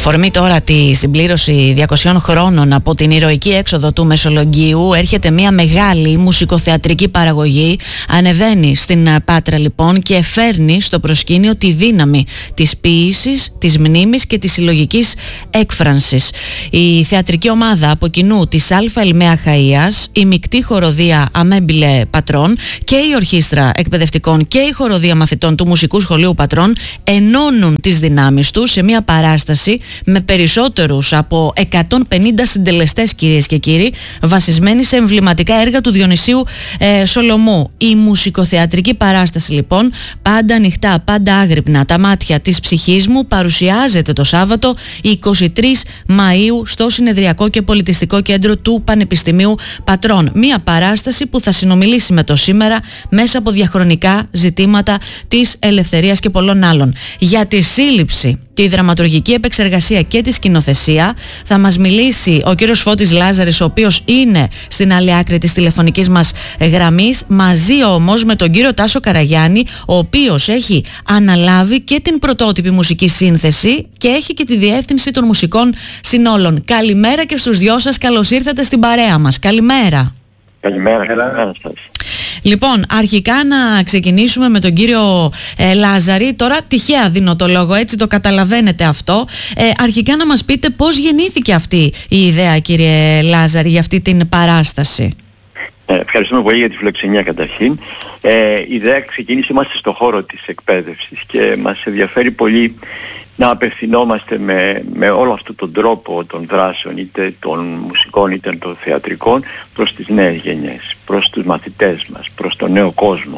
αφορμή τώρα τη συμπλήρωση 200 χρόνων από την ηρωική έξοδο του Μεσολογγίου, έρχεται μια μεγάλη μουσικοθεατρική παραγωγή. Ανεβαίνει στην Πάτρα λοιπόν και φέρνει στο προσκήνιο τη δύναμη της ποίησης, της μνήμης και της συλλογικής έκφρανσης. Η θεατρική ομάδα από κοινού της Α' Ελμαία Χαΐας, η μεικτή χοροδία Αμέμπιλε Πατρών και η ορχήστρα εκπαιδευτικών και η χοροδία μαθητών του Μουσικού Σχολείου Πατρών ενώνουν τις δυνάμεις τους σε μια παράσταση με περισσότερους από 150 συντελεστές, κυρίες και κύριοι, βασισμένοι σε εμβληματικά έργα του Διονυσίου Σολομού. Η μουσικοθεατρική παράσταση λοιπόν, πάντα ανοιχτά, πάντα άγρυπνα, τα μάτια της ψυχής μου, παρουσιάζεται το Σάββατο 23 Μαΐου στο Συνεδριακό και Πολιτιστικό Κέντρο του Πανεπιστημίου Πατρών. Μια παράσταση που θα συνομιλήσει με το σήμερα μέσα από διαχρονικά ζητήματα της ελευθερίας και πολλών άλλων. Για τη σύλληψη, τη δραματουργική επεξεργασία και τη σκηνοθεσία θα μας μιλήσει ο κύριος Φώτης Λάζαρης, ο οποίος είναι στην άλλη άκρη της τηλεφωνικής μας γραμμής, μαζί όμως με τον κύριο Τάσο Καραγιάννη, ο οποίος έχει αναλάβει και την πρωτότυπη μουσική σύνθεση και έχει και τη διεύθυνση των μουσικών συνόλων. Καλημέρα και στους δυο σας, καλώς ήρθατε στην παρέα μας. Καλημέρα. Καλημέρα σας. Λοιπόν, αρχικά να ξεκινήσουμε με τον κύριο Λάζαρη. Τώρα τυχαία δίνω το λόγο, έτσι το καταλαβαίνετε αυτό. Αρχικά να μας πείτε πώς γεννήθηκε αυτή η ιδέα, κύριε Λάζαρη, για αυτή την παράσταση. Ευχαριστούμε πολύ για τη φιλοξενία καταρχήν. Η ιδέα ξεκίνησε, είμαστε στον χώρο της εκπαίδευσης και μας ενδιαφέρει πολύ να απευθυνόμαστε με όλο αυτόν τον τρόπο των δράσεων, είτε των μουσικών είτε των θεατρικών, προς τις νέες γενιές, προς τους μαθητές μας, προς τον νέο κόσμο.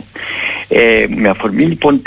Με αφορμή λοιπόν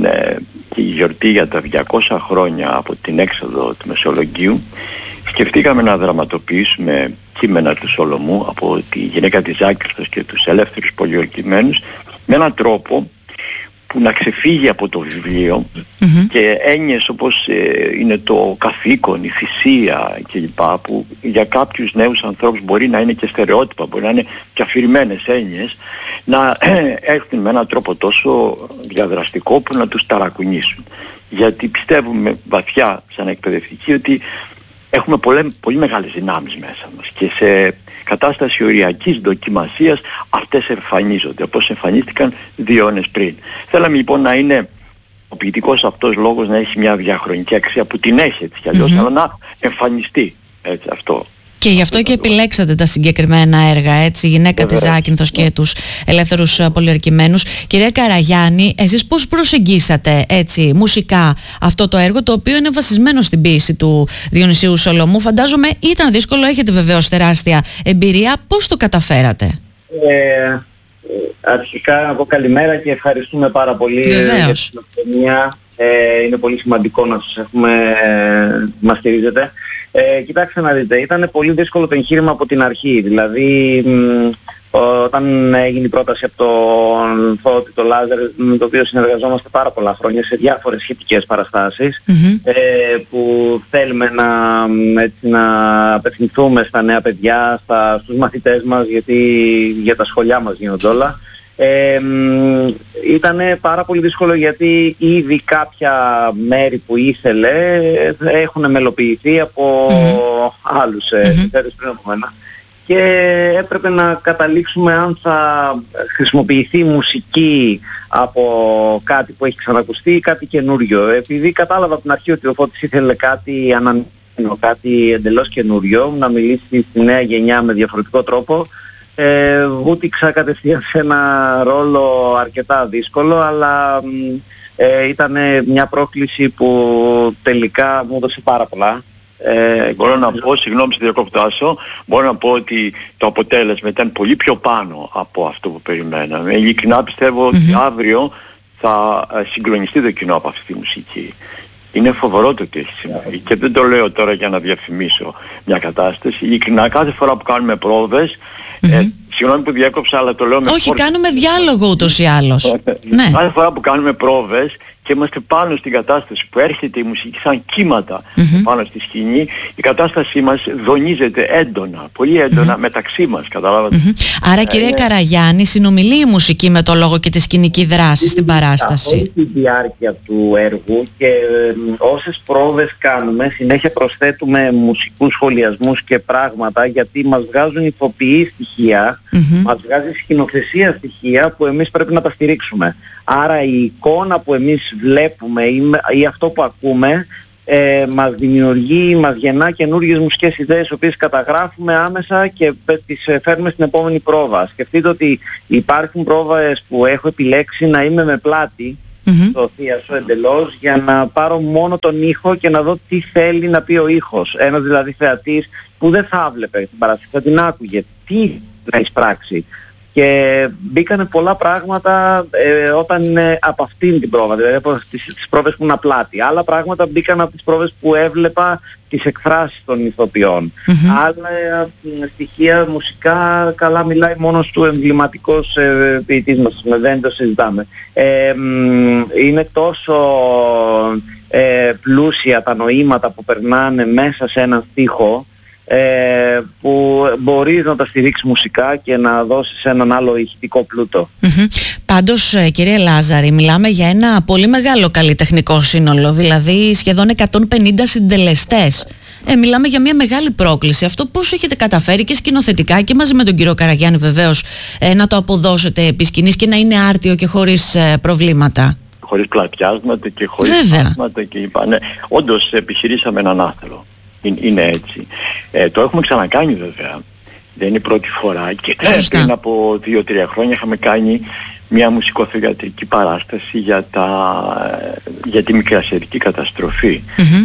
τη γιορτή για τα 200 χρόνια από την έξοδο του Μεσολογγίου, σκεφτήκαμε να δραματοποιήσουμε κείμενα του Σολομού από τη γυναίκα της Ζάκυνθος και τους ελεύθερους πολιορκημένους με έναν τρόπο που να ξεφύγει από το βιβλίο και έννοιες όπως είναι το καθήκον, η θυσία κλπ, που για κάποιους νέους ανθρώπους μπορεί να είναι και στερεότυπα, μπορεί να είναι και αφηρημένες έννοιες, να έρθουν με έναν τρόπο τόσο διαδραστικό που να τους ταρακουνήσουν. Γιατί πιστεύουμε βαθιά σαν εκπαιδευτικοί ότι έχουμε πολύ μεγάλες δυνάμεις μέσα μας και σε κατάσταση οριακής δοκιμασίας αυτές εμφανίζονται, όπως εμφανίστηκαν 2 αιώνες πριν. Θέλαμε λοιπόν να είναι ο ποιητικός αυτός λόγος να έχει μια διαχρονική αξία που την έχει έτσι κι αλλιώς, αλλά να εμφανιστεί έτσι αυτό. Και γι' αυτό και επιλέξατε τα συγκεκριμένα έργα, έτσι, η γυναίκα της Ζάκυνθος και τους ελεύθερους πολιορκημένους. Κυρία Καραγιάννη, εσείς πώς προσεγγίσατε έτσι μουσικά αυτό το έργο, το οποίο είναι βασισμένο στην ποίηση του Διονυσίου Σολομού? Φαντάζομαι ήταν δύσκολο, έχετε βεβαίως τεράστια εμπειρία. Πώς το καταφέρατε? Αρχικά να πω καλημέρα και ευχαριστούμε πάρα πολύ για την φιλοξενία. Είναι πολύ σημαντικό να σας έχουμε, μας στηρίζετε. Κοιτάξτε να δείτε, ήταν πολύ δύσκολο το εγχείρημα από την αρχή. Δηλαδή όταν έγινε η πρόταση από τον Φώτη, τον Λάζαρη, με το οποίο συνεργαζόμαστε πάρα πολλά χρόνια σε διάφορες σχετικές παραστάσεις, που θέλουμε να απευθυνθούμε στα νέα παιδιά, στους μαθητές μας, γιατί για τα σχολιά μας γίνονται όλα. Ήταν πάρα πολύ δύσκολο γιατί ήδη κάποια μέρη που ήθελε έχουν μελοποιηθεί από άλλους συνθέτες πριν από μένα και έπρεπε να καταλήξουμε αν θα χρησιμοποιηθεί μουσική από κάτι που έχει ξανακουστεί ή κάτι καινούριο. Επειδή κατάλαβα από την αρχή ότι ο Φώτης ήθελε κάτι ανανεωμένο, κάτι εντελώς καινούριο, να μιλήσει στη νέα γενιά με διαφορετικό τρόπο, βούτυξα κατευθείαν σε ένα ρόλο αρκετά δύσκολο, αλλά ήταν μια πρόκληση που τελικά μου έδωσε πάρα πολλά. Μπορώ να πω, συγγνώμη σε διακόπτω, μπορώ να πω ότι το αποτέλεσμα ήταν πολύ πιο πάνω από αυτό που περιμέναμε. Ειλικρινά πιστεύω ότι αύριο θα συγκλονιστεί το κοινό από αυτή τη μουσική. Είναι φοβερό το τι έχει συμβεί και δεν το λέω τώρα για να διαφημίσω μια κατάσταση. Ειλικρινά κάθε φορά που κάνουμε πρόβες Συγγνώμη που διέκοψα, αλλά το λέω με Όχι, κάνουμε διάλογο ούτως ή άλλως. Ναι. Κάθε φορά που κάνουμε πρόβες και είμαστε πάνω στην κατάσταση που έρχεται η μουσική σαν κύματα πάνω στη σκηνή, η κατάστασή μας δονίζεται έντονα, πολύ έντονα μεταξύ μας, καταλάβατε. Άρα κύριε Καραγιάννη, συνομιλεί η μουσική με το λόγο και τη σκηνική δράση στην παράσταση. Όλη τη διάρκεια του έργου και όσες πρόβες κάνουμε, συνέχεια προσθέτουμε μουσικούς σχολιασμούς και πράγματα, γιατί μας βγάζουν ηθοποιοί στοιχεία, μας βγάζει σκηνοθεσία στοιχεία που εμείς πρέπει να τα στηρίξουμε. Άρα η εικόνα που εμείς βλέπουμε ή αυτό που ακούμε μας δημιουργεί, μας γεννά καινούργιες μουσικές ιδέες, τις οποίες καταγράφουμε άμεσα και τις φέρνουμε στην επόμενη πρόβα. Σκεφτείτε ότι υπάρχουν πρόβες που έχω επιλέξει να είμαι με πλάτη στο θίασο εντελώς, για να πάρω μόνο τον ήχο και να δω τι θέλει να πει ο ήχος. Ένας δηλαδή θεατής που δεν θα έβλεπε την παράσταση, θα την άκουγε, τι να εισπράξει. Και μπήκανε πολλά πράγματα όταν από αυτήν την πρόβα, δηλαδή από τις πρόβες που είναι πλάτη. Άλλα πράγματα μπήκαν από τις πρόβες που έβλεπα τις εκφράσεις των ηθοποιών. Άλλα στοιχεία μουσικά, καλά μιλάει μόνος του εμβληματικός ποιητής μας, δεν το συζητάμε. Είναι τόσο πλούσια τα νοήματα που περνάνε μέσα σε έναν στίχο, που μπορείς να τα στηρίξεις μουσικά και να δώσεις έναν άλλο ηχητικό πλούτο. Πάντως κύριε Λάζαρη, μιλάμε για ένα πολύ μεγάλο καλλιτεχνικό σύνολο, δηλαδή σχεδόν 150 συντελεστές. Μιλάμε για μια μεγάλη πρόκληση. Αυτό πώς έχετε καταφέρει και σκηνοθετικά και μαζί με τον κύριο Καραγιάννη βεβαίως να το αποδώσετε επί σκηνής και να είναι άρτιο και χωρίς προβλήματα? Χωρίς πλατιάσματα και χωρίς πλάσματα και είπα. Ναι, όντως επιχειρήσαμε έναν άθελο. Είναι έτσι. Το έχουμε ξανακάνει βέβαια. Δεν είναι η πρώτη φορά και πριν από 2-3 χρόνια είχαμε κάνει μια μουσικοθεατρική παράσταση για τη μικρασιατική καταστροφή.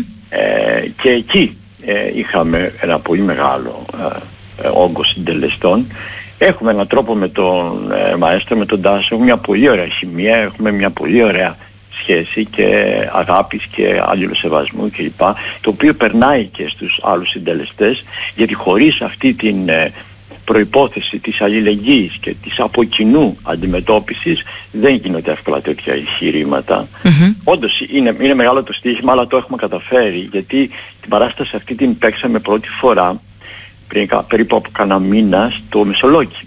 Και εκεί είχαμε ένα πολύ μεγάλο όγκο συντελεστών. Έχουμε έναν τρόπο με τον μαέστρο, με τον Τάσο, έχουμε μια πολύ ωραία χημεία, έχουμε μια πολύ ωραία σχέση και αγάπης και αλληλοσεβασμού κλπ. Το οποίο περνάει και στους άλλους συντελεστές, γιατί χωρίς αυτή την προϋπόθεση της αλληλεγγύης και της από κοινού αντιμετώπισης δεν γίνονται εύκολα τέτοια εγχειρήματα. Όντως είναι μεγάλο το στοίχημα, αλλά το έχουμε καταφέρει, γιατί την παράσταση αυτή την παίξαμε πρώτη φορά πριν περίπου από κανένα μήνα στο Μεσολόγγι.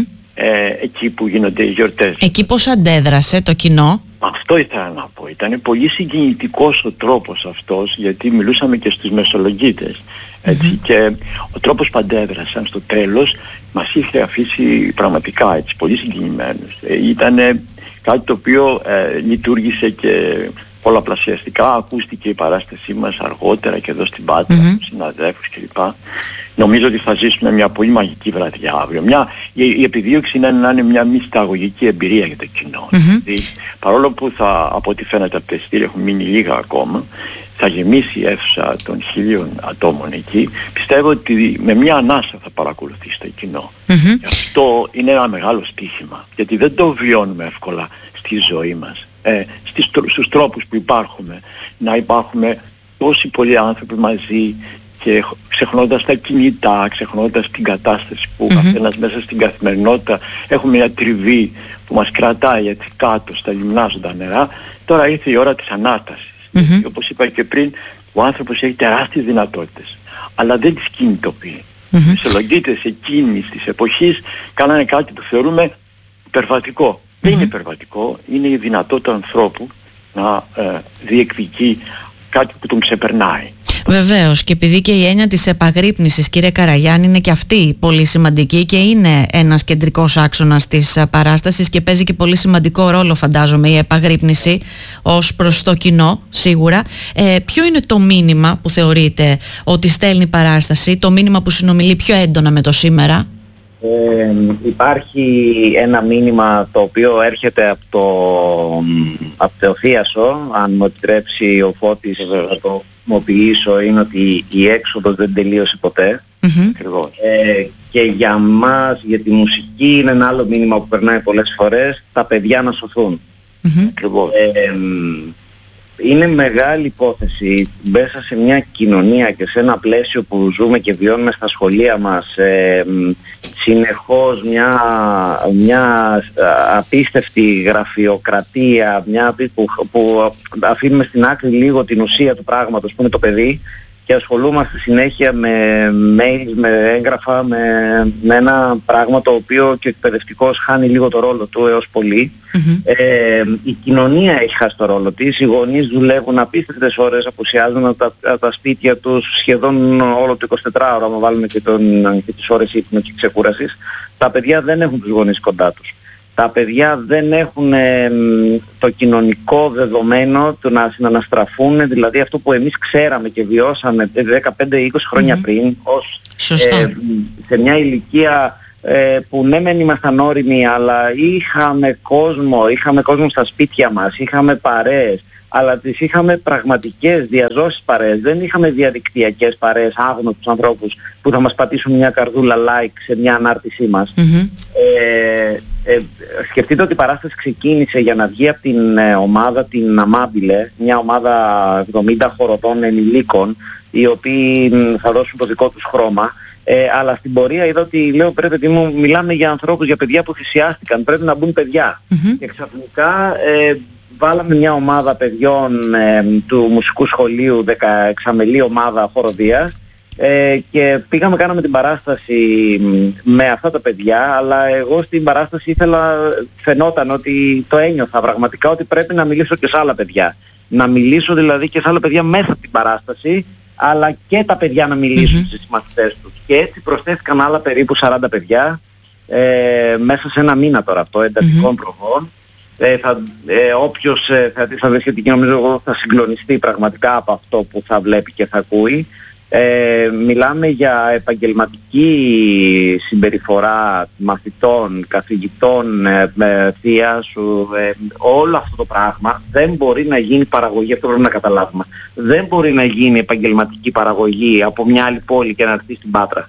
Εκεί που γίνονται οι γιορτές. Εκεί πώς αντέδρασε το κοινό? Αυτό ήθελα να πω. Ήταν πολύ συγκινητικός ο τρόπος αυτός, γιατί μιλούσαμε και στους μεσολογγίτες. Έτσι, και ο τρόπος που αντέδρασαν στο τέλος μας είχε αφήσει πραγματικά έτσι, πολύ συγκινημένους. Ήταν κάτι το οποίο λειτουργήσε και πολλαπλασιαστικά. Ακούστηκε η παράστασή μας αργότερα και εδώ στην Πάτρα, στους συναδέλφους κλπ. Νομίζω ότι θα ζήσουμε μια πολύ μαγική βραδιά αύριο. Η επιδίωξη είναι να είναι μια μυσταγωγική εμπειρία για το κοινό. Δηλαδή, παρόλο που από ό,τι φαίνεται από τα εισιτήρια έχουν μείνει λίγα ακόμα, θα γεμίσει η αίθουσα των 1.000 ατόμων εκεί. Πιστεύω ότι με μια ανάσα θα παρακολουθήσει το κοινό. Αυτό είναι ένα μεγάλο στοίχημα, γιατί δεν το βιώνουμε εύκολα στη ζωή μας. Στους τρόπους που να υπάρχουμε τόσοι πολλοί άνθρωποι μαζί και ξεχνώντας τα κινητά, ξεχνώντας την κατάσταση που καθένας μέσα στην καθημερινότητα έχουμε μια τριβή που μας κρατάει έτσι κάτω στα λιμνάζοντα νερά. Τώρα ήρθε η ώρα της Ανάστασης. Και όπως είπα και πριν, ο άνθρωπος έχει τεράστιες δυνατότητες, αλλά δεν τις κινητοποιεί. Οι μεσολογγίτες εκείνης της εποχής κάνανε κάτι που θεωρούμε υπερβατικό. Δεν είναι υπερβατικό, είναι η δυνατότητα ανθρώπου να διεκδικεί κάτι που τον ξεπερνάει. Βεβαίως, και επειδή και η έννοια της επαγρύπνησης, κύριε Καραγιάννη, είναι και αυτή πολύ σημαντική και είναι ένας κεντρικός άξονας της παράστασης και παίζει και πολύ σημαντικό ρόλο, φαντάζομαι, η επαγρύπνηση ως προς το κοινό, σίγουρα. Ποιο είναι το μήνυμα που θεωρείτε ότι στέλνει η παράσταση, το μήνυμα που συνομιλεί πιο έντονα με το σήμερα? Υπάρχει ένα μήνυμα το οποίο έρχεται από το θίασο, αν μου επιτρέψει ο Φώτης να το χρησιμοποιήσω, είναι ότι η έξοδος δεν τελείωσε ποτέ. Και για μας, για τη μουσική, είναι ένα άλλο μήνυμα που περνάει πολλές φορές, τα παιδιά να σωθούν. είναι μεγάλη υπόθεση μέσα σε μια κοινωνία και σε ένα πλαίσιο που ζούμε και βιώνουμε στα σχολεία μας συνεχώς μια απίστευτη γραφειοκρατία, που αφήνουμε στην άκρη λίγο την ουσία του πράγματος που είναι το παιδί και ασχολούμαστε συνέχεια με mails, με έγγραφα, με ένα πράγμα το οποίο και ο εκπαιδευτικός χάνει λίγο το ρόλο του έως πολύ. Η κοινωνία έχει χάσει το ρόλο της, οι γονείς δουλεύουν απίστευτες ώρες, απουσιάζουν από τα σπίτια τους σχεδόν όλο το 24ωρο, άμα βάλουμε και τις ώρες ύπνου και ξεκούρασης. Τα παιδιά δεν έχουν τους γονείς κοντά τους. Τα παιδιά δεν έχουν το κοινωνικό δεδομένο του να συναναστραφούν, δηλαδή αυτό που εμείς ξέραμε και βιώσαμε 15-20 χρόνια πριν, ως σε μια ηλικία που ναι μεν ήμασταν όριμοι, αλλά είχαμε κόσμο στα σπίτια μας, είχαμε παρέες, αλλά τις είχαμε πραγματικές διαζώσεις παρέες, δεν είχαμε διαδικτυακές παρέες, άγνωστους ανθρώπους που θα μας πατήσουν μια καρδούλα like σε μια ανάρτησή μας. Σκεφτείτε ότι η παράσταση ξεκίνησε για να βγει από την ομάδα την Αμάμπιλε, μια ομάδα 70 χοροδών ενηλίκων, οι οποίοι θα δώσουν το δικό τους χρώμα. Αλλά στην πορεία είδα ότι πρέπει να μιλάμε για ανθρώπους, για παιδιά που θυσιάστηκαν, πρέπει να μπουν παιδιά. Και ξαφνικά βάλαμε μια ομάδα παιδιών του μουσικού σχολείου, 16μελή ομάδα χοροδίας, και κάναμε την παράσταση με αυτά τα παιδιά, αλλά εγώ στην παράσταση φαινόταν ότι το ένιωθα πραγματικά ότι πρέπει να μιλήσω και σε άλλα παιδιά. Να μιλήσω δηλαδή και σε άλλα παιδιά μέσα από την παράσταση, αλλά και τα παιδιά να μιλήσουν στις μαθητές τους. Και έτσι προσθέθηκαν άλλα περίπου 40 παιδιά μέσα σε ένα μήνα τώρα αυτό, εντατικών προβών. Όποιος θα βρει σχετική, νομίζω εγώ θα συγκλονιστεί πραγματικά από αυτό που θα βλέπει και θα ακούει. Μιλάμε για επαγγελματική συμπεριφορά μαθητών, καθηγητών, θείας, όλο αυτό το πράγμα δεν μπορεί να γίνει παραγωγή, αυτό πρέπει να καταλάβουμε. Δεν μπορεί να γίνει επαγγελματική παραγωγή από μια άλλη πόλη και να έρθει στην Πάτρα.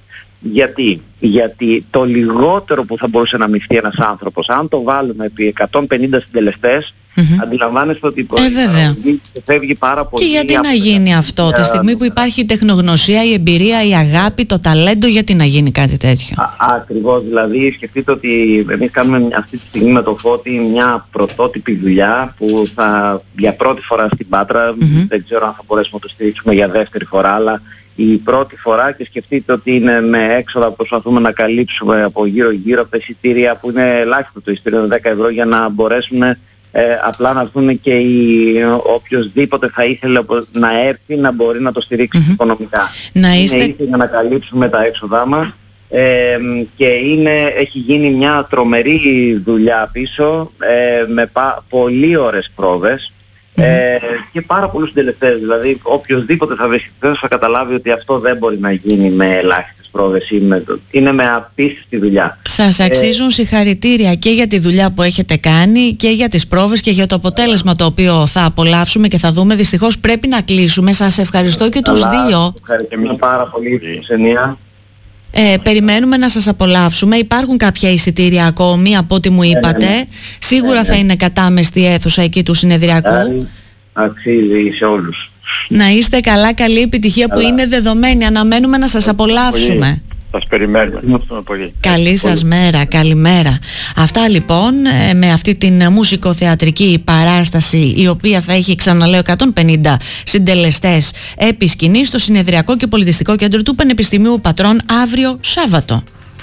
Γιατί το λιγότερο που θα μπορούσε να μισθεί ένας άνθρωπος, αν το βάλουμε επί 150 συντελεστές, αντιλαμβάνεστε ότι φεύγει πάρα πολύ. Και γιατί να γίνει αυτό, τη στιγμή που υπάρχει η τεχνογνωσία, η εμπειρία, η αγάπη, το ταλέντο, γιατί να γίνει κάτι τέτοιο? Ακριβώς, δηλαδή σκεφτείτε ότι εμείς κάνουμε αυτή τη στιγμή με το Φώτη μια πρωτότυπη δουλειά που για πρώτη φορά στην Πάτρα, δεν ξέρω αν θα μπορέσουμε να το στηρίξουμε για δεύτερη φορά, αλλά η πρώτη φορά, και σκεφτείτε ότι είναι με έξοδα που προσπαθούμε να καλύψουμε από γύρω-γύρω από τα εισιτήρια που είναι ελάχιστο, το εισιτήριο είναι 10 ευρώ, για να μπορέσουν απλά να έρθουν και οποιοσδήποτε θα ήθελε να έρθει να μπορεί να το στηρίξει οικονομικά. Είναι ήρθε για να καλύψουμε τα έξοδά μας, και έχει γίνει μια τρομερή δουλειά πίσω, με πολύ ωραίες πρόβες. Και πάρα πολλούς συντελεστές, δηλαδή οποιοσδήποτε θα βρει θα καταλάβει ότι αυτό δεν μπορεί να γίνει με ελάχιστες πρόβες, είναι με απίστευτη δουλειά. Σας αξίζουν συγχαρητήρια και για τη δουλειά που έχετε κάνει και για τις πρόβες και για το αποτέλεσμα το οποίο θα απολαύσουμε και θα δούμε. Δυστυχώς πρέπει να κλείσουμε. Σας ευχαριστώ και τους δύο. Ευχαριστούμε πάρα πολύ, Ξενία. Περιμένουμε να σας απολαύσουμε. Υπάρχουν κάποια εισιτήρια ακόμη από ό,τι μου είπατε. Σίγουρα θα είναι κατάμεστη αίθουσα εκεί του συνεδριακού. Αξίζει σε όλους. Να είστε καλά, καλή επιτυχία που είναι δεδομένη. Αναμένουμε να σας απολαύσουμε. Σας περιμένουμε. Πολύ. Καλή σας μέρα, καλημέρα. Αυτά λοιπόν με αυτή την μουσικοθεατρική παράσταση, η οποία θα έχει, ξαναλέω, 150 συντελεστές επί σκηνή στο Συνεδριακό και Πολιτιστικό Κέντρο του Πανεπιστημίου Πατρών αύριο Σάββατο.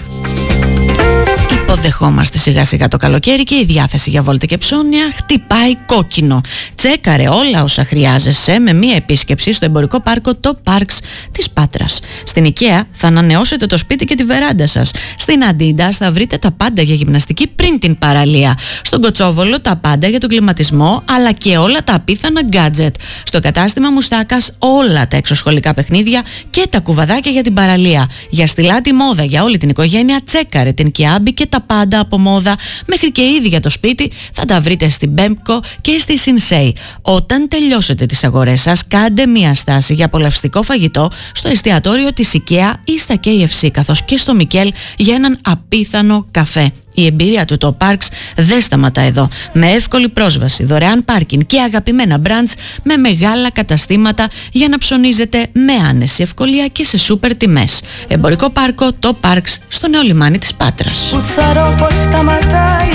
Υποδεχόμαστε σιγά σιγά το καλοκαίρι και η διάθεση για βόλτα και ψώνια χτυπάει κόκκινο. Τσέκαρε όλα όσα χρειάζεσαι με μία επίσκεψη στο εμπορικό πάρκο Top Parks της Πάτρας. Στην IKEA θα ανανεώσετε το σπίτι και τη βεράντα σας. Στην Adidas θα βρείτε τα πάντα για γυμναστική πριν την παραλία. Στον Κοτσόβολο τα πάντα για τον κλιματισμό, αλλά και όλα τα απίθανα gadget. Στο κατάστημα Μουστάκας όλα τα εξωσχολικά παιχνίδια και τα κουβαδάκια για την παραλία. Για στιλάτη μόδα για όλη την οικογένεια, τσέκαρε την Kiabi και τα πάντα από μόδα μέχρι και είδη για το σπίτι θα τα βρείτε στην Bemco και στη Sinsei. Όταν τελειώσετε τις αγορές σας, κάντε μία στάση για απολαυστικό φαγητό στο εστιατόριο της IKEA ή στα KFC, καθώς και στο Μικέλ για έναν απίθανο καφέ. Η εμπειρία του το Parks δεν σταματά εδώ. Με εύκολη πρόσβαση, δωρεάν πάρκινγκ και αγαπημένα μπραντς με μεγάλα καταστήματα για να ψωνίζετε με άνεση, ευκολία και σε σούπερ τιμές. Εμπορικό πάρκο το Parks στο νέο λιμάνι της Πάτρας. Που θαρώ πως σταματάει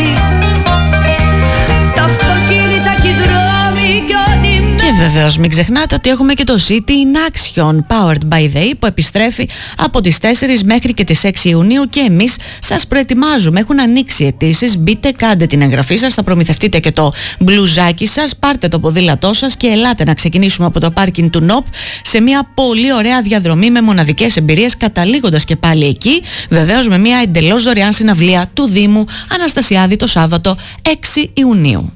τα αυτοκίνητα και οι δρόμοι και ό,τι. Και βεβαίως μην ξεχνάτε ότι έχουμε και το City in Action Powered by the E που επιστρέφει από τις 4 μέχρι και τις 6 Ιουνίου και εμείς σας προετοιμάζουμε. Έχουν ανοίξει αιτήσεις, μπείτε, κάντε την εγγραφή σας, θα προμηθευτείτε και το μπλουζάκι σας, πάρτε το ποδήλατό σας και ελάτε να ξεκινήσουμε από το πάρκινγκ του ΝΟΠ σε μια πολύ ωραία διαδρομή με μοναδικές εμπειρίες, καταλήγοντας και πάλι εκεί, βεβαίως με μια εντελώς δωρεάν συναυλία του Δήμου Αναστασιάδη το Σάββατο 6 Ιουνίου.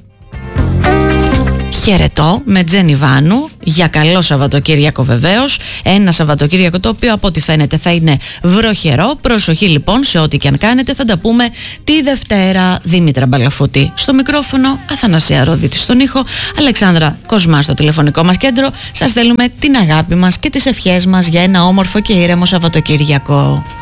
Χαιρετώ με Τζένι Βάνου για καλό Σαββατοκύριακο βεβαίως. Ένα Σαββατοκύριακο το οποίο από ό,τι φαίνεται θα είναι βροχερό. Προσοχή λοιπόν σε ό,τι και αν κάνετε. Θα τα πούμε τη Δευτέρα. Δήμητρα Μπαλαφούτη στο μικρόφωνο, Αθανασία Ρόδητη στον ήχο, Αλεξάνδρα Κοσμά στο τηλεφωνικό μας κέντρο. Σας θέλουμε την αγάπη μας και τις ευχές μας για ένα όμορφο και ήρεμο Σαββατοκύριακο.